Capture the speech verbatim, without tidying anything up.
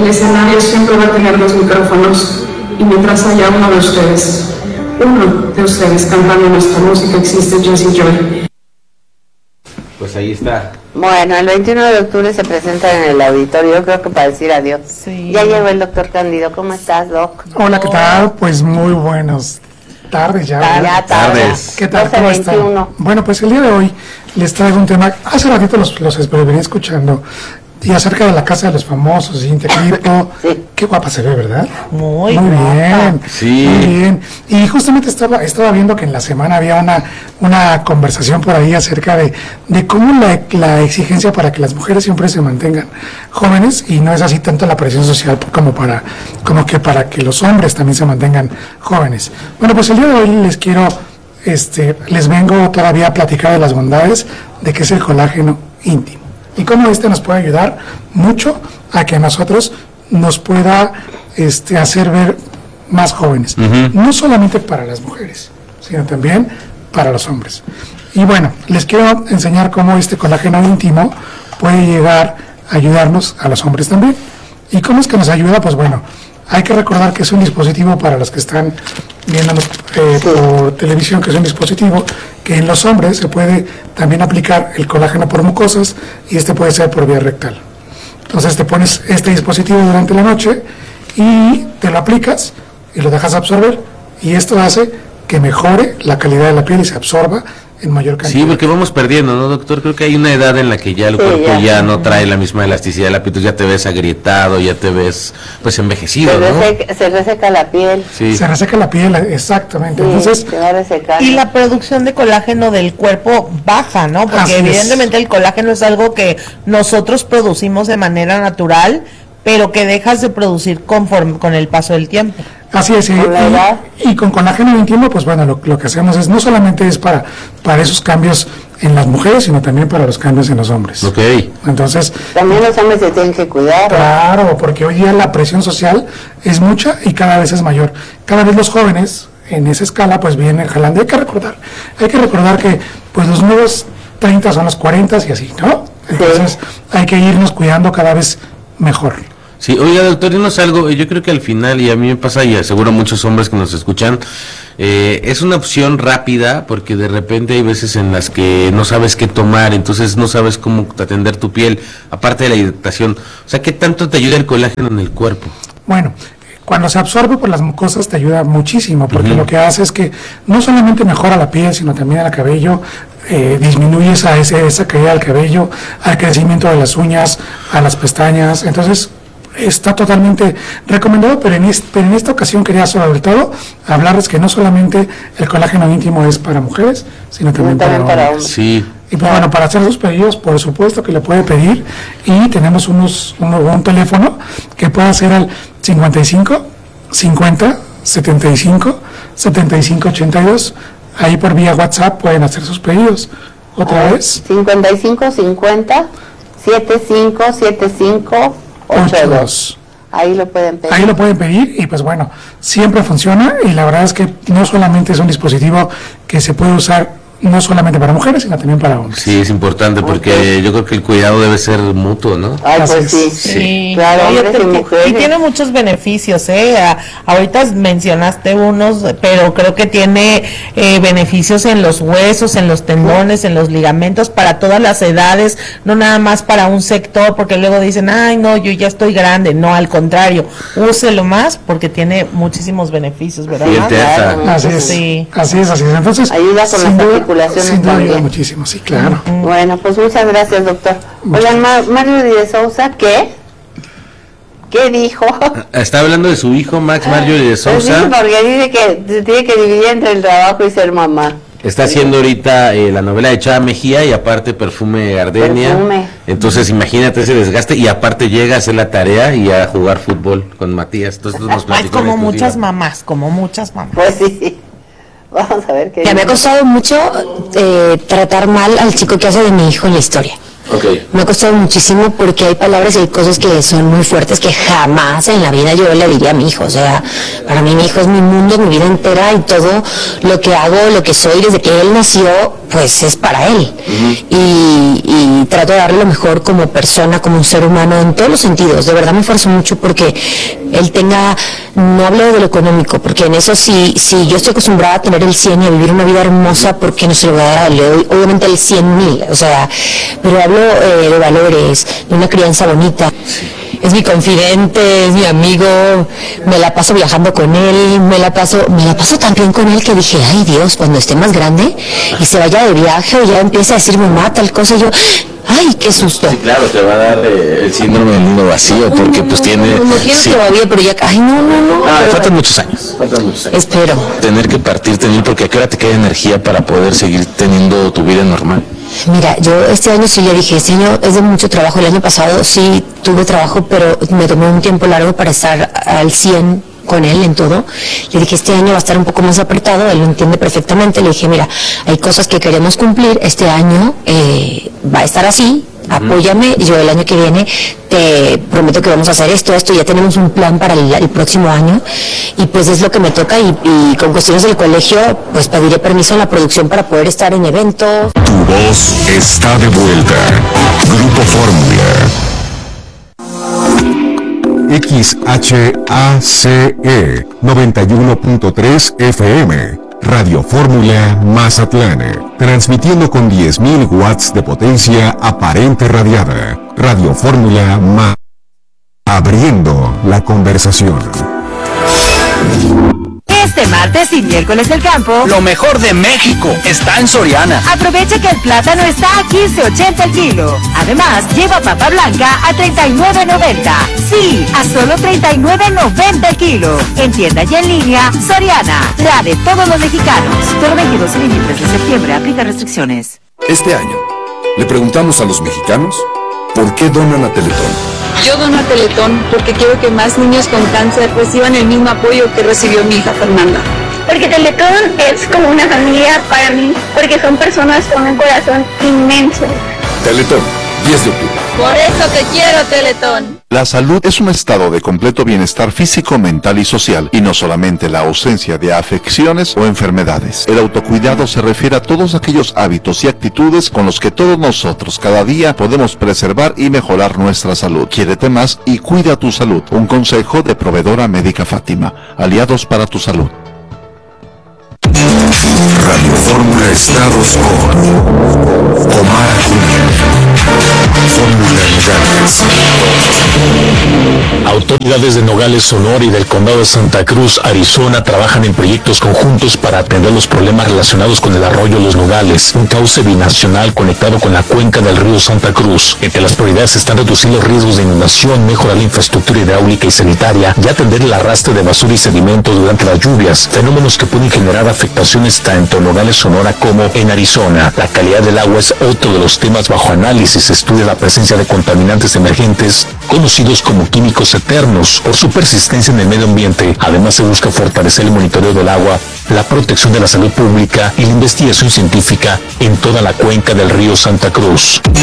escenario siempre va a tener dos micrófonos y mientras haya uno de ustedes, uno de ustedes cantando nuestra música, existe Jessie Joy. Pues ahí está. Bueno, el veintiuno de octubre se presenta en el auditorio, creo que para decir adiós. Sí. Ya llegó el doctor Cándido. ¿Cómo estás, Doc? Hola, ¿qué tal? Pues muy buenas tardes ya. Ya, tardes. ¿Qué tal? ¿Cómo están? Bueno, pues el día de hoy les traigo un tema. Hace ratito los, los venía escuchando. Y acerca de la casa de los famosos, Interclipo, sí. Qué guapa se ve, ¿verdad? Muy, muy bien, sí. Muy bien. Y justamente estaba estaba viendo que en la semana había una una conversación por ahí acerca de, de cómo la, la exigencia para que las mujeres siempre se mantengan jóvenes, y no es así tanto la presión social como para como que para que los hombres también se mantengan jóvenes. Bueno, pues el día de hoy les quiero, este, les vengo todavía a platicar de las bondades de qué es el colágeno íntimo. Y cómo este nos puede ayudar mucho a que nosotros nos pueda este, hacer ver más jóvenes. Uh-huh. No solamente para las mujeres, sino también para los hombres. Y bueno, les quiero enseñar cómo este colágeno íntimo puede llegar a ayudarnos a los hombres también. ¿Y cómo es que nos ayuda? Pues bueno, hay que recordar que es un dispositivo, para los que están viéndonos eh, por televisión, que es un dispositivo que en los hombres se puede también aplicar el colágeno por mucosas, y este puede ser por vía rectal. Entonces te pones este dispositivo durante la noche y te lo aplicas y lo dejas absorber, y esto hace que mejore la calidad de la piel y se absorba en mayor cantidad. Sí, porque vamos perdiendo, ¿no, doctor? Creo que hay una edad en la que ya el sí, cuerpo ya. ya no trae la misma elasticidad de la piel, ya te ves agrietado, ya te ves pues envejecido, se ¿no? Reseca, se reseca la piel. Sí. Se reseca la piel, exactamente. Sí, entonces se va resecando. Y la producción de colágeno del cuerpo baja, ¿no? Porque evidentemente es. El colágeno es algo que nosotros producimos de manera natural, pero que dejas de producir conforme con el paso del tiempo. Así es, y, y, y con colágeno íntimo, pues bueno, lo, lo que hacemos es, no solamente es para, para esos cambios en las mujeres, sino también para los cambios en los hombres. Ok. Entonces... También los hombres se tienen que cuidar. Claro, porque hoy día la presión social es mucha y cada vez es mayor. Cada vez los jóvenes, en esa escala, pues vienen jalando. Hay que recordar, hay que recordar que pues los nuevos treinta son los cuarenta y así, ¿no? Entonces sí. Hay que irnos cuidando cada vez mejor. Sí, oiga, doctor, dinos algo. Yo creo que al final, y a mí me pasa, y aseguro a muchos hombres que nos escuchan, eh, es una opción rápida, porque de repente hay veces en las que no sabes qué tomar, entonces no sabes cómo atender tu piel, aparte de la hidratación. O sea, ¿qué tanto te ayuda el colágeno en el cuerpo? Bueno, cuando se absorbe por las mucosas te ayuda muchísimo, porque uh-huh. lo que hace es que no solamente mejora la piel, sino también el cabello, eh, disminuye esa, esa, esa caída del cabello, al crecimiento de las uñas, a las pestañas. Entonces está totalmente recomendado, pero en, este, pero en esta ocasión quería sobre todo hablarles que no solamente el colágeno íntimo es para mujeres, sino también, también para, para hombres. Sí. Y pues bueno, para hacer sus pedidos, por supuesto que le puede pedir, y tenemos unos, un, un teléfono que puede ser al cincuenta y cinco, cincuenta, setenta y cinco, setenta y cinco, ochenta y dos. Ahí por vía WhatsApp pueden hacer sus pedidos. Otra ah, vez. cincuenta y cinco, cincuenta, setenta y cinco, setenta y cinco, ochenta y dos. Ahí lo pueden pedir. Ahí lo pueden pedir y pues bueno, siempre funciona, y la verdad es que no solamente es un dispositivo que se puede usar no solamente para mujeres, sino también para hombres. Sí, es importante, porque okay. yo creo que el cuidado debe ser mutuo, ¿no? Ay, pues sí, sí, sí. Claro, hombres te, y mujeres. Y tiene muchos beneficios, ¿eh? A, ahorita mencionaste unos, pero creo que tiene eh, beneficios en los huesos, en los tendones, en los ligamentos, para todas las edades, no nada más para un sector, porque luego dicen, ay, no, yo ya estoy grande. No, al contrario, úselo más, porque tiene muchísimos beneficios, ¿verdad? Sí, claro, así es, sí. así es, así es. Entonces, ayuda con las articulaciones sin duda también. Ayuda muchísimo, sí, claro. Mm. Bueno, pues muchas gracias, doctor. Hola, Ma- Mario de Sousa, ¿qué? ¿Qué dijo? Está hablando de su hijo, Max Marjorie de Sousa. Pues sí, porque dice que se tiene que dividir entre el trabajo y ser mamá. Está haciendo ahorita eh, la novela de Chava Mejía, y aparte Perfume Gardenia. Perfume. Entonces imagínate ese desgaste, y aparte llega a hacer la tarea y a jugar fútbol con Matías. Entonces nos Ay, como muchas mamás, como muchas mamás. Pues sí. Vamos a ver qué. Ya me ha costado mucho eh, tratar mal al chico que hace de mi hijo en la historia. Okay. Me ha costado muchísimo, porque hay palabras y hay cosas que son muy fuertes que jamás en la vida yo le diría a mi hijo. O sea, para mí mi hijo es mi mundo, mi vida entera, y todo lo que hago, lo que soy desde que él nació, pues es para él. Uh-huh. y, y trato de darle lo mejor como persona, como un ser humano, en todos los sentidos. De verdad me esfuerzo mucho porque él tenga, no hablo de lo económico, porque en eso sí, sí yo estoy acostumbrada a tener el cien y a vivir una vida hermosa, porque no se lo voy a dar, le doy obviamente el cien mil, o sea, pero hablo eh, de valores, de una crianza bonita. Es mi confidente, es mi amigo, me la paso viajando con él, me la paso, me la paso tan bien con él que dije, ay Dios, cuando esté más grande y se vaya de viaje o ya empieza a decirme mamá tal cosa, y yo, ay, qué susto. Sí, claro, te va a dar eh, el síndrome del nido vacío, porque pues tiene... No, no quiero sí. todavía, pero ya, ay, no, no, no. Ah, pero, faltan muchos años. Faltan muchos años. Espero. Tener que partir, tener, porque a qué hora te queda energía para poder seguir teniendo tu vida normal. Mira, yo este año sí ya dije, este año es de mucho trabajo. El año pasado sí tuve trabajo, pero me tomé un tiempo largo para estar al cien con él en todo. Le dije, este año va a estar un poco más apretado, él lo entiende perfectamente. Le dije, mira, hay cosas que queremos cumplir, este año eh, va a estar así, apóyame, yo el año que viene te prometo que vamos a hacer esto, esto, ya tenemos un plan para el, el próximo año, y pues es lo que me toca, y, y con cuestiones del colegio, pues pediré permiso en la producción para poder estar en eventos. Tu voz está de vuelta. Grupo Fórmula. X H A C E noventa y uno punto tres F M. Radio Fórmula Mazatlán, transmitiendo con diez mil watts de potencia aparente radiada. Radio Fórmula Ma... abriendo la conversación. Este martes y miércoles del campo, lo mejor de México está en Soriana. Aprovecha que el plátano está a quince ochenta el kilo. Además, lleva papa blanca a treinta y nueve noventa. Sí, a solo treinta y nueve noventa el kilo. En tienda y en línea, Soriana, la de todos los mexicanos. Solo veintidós y veintitrés de septiembre, aplica restricciones. Este año, le preguntamos a los mexicanos por qué donan a Teletón. Yo dono a Teletón porque quiero que más niños con cáncer reciban el mismo apoyo que recibió mi hija Fernanda. Porque Teletón es como una familia para mí, porque son personas con un corazón inmenso. Teletón, diez de octubre. Por eso te quiero, Teletón. La salud es un estado de completo bienestar físico, mental y social, y no solamente la ausencia de afecciones o enfermedades. El autocuidado se refiere a todos aquellos hábitos y actitudes con los que todos nosotros cada día podemos preservar y mejorar nuestra salud. Quiérete más y cuida tu salud. Un consejo de Proveedora Médica Fátima. Aliados para tu salud. Radio Fórmula Estados con Omar Acuña. Fórmula Nogales. Autoridades de Nogales, Sonora y del Condado de Santa Cruz, Arizona, trabajan en proyectos conjuntos para atender los problemas relacionados con el arroyo Los Nogales, un cauce binacional conectado con la cuenca del río Santa Cruz. Entre las prioridades están reducir los riesgos de inundación, mejorar la infraestructura hidráulica y sanitaria y atender el arrastre de basura y sedimentos durante las lluvias, fenómenos que pueden generar afectaciones tanto en Nogales, Sonora como en Arizona. La calidad del agua es otro de los temas bajo análisis. Se estudia la presencia de contaminantes emergentes, conocidos como químicos eternos, por su persistencia en el medio ambiente. Además, se busca fortalecer el monitoreo del agua, la protección de la salud pública y la investigación científica en toda la cuenca del río Santa Cruz.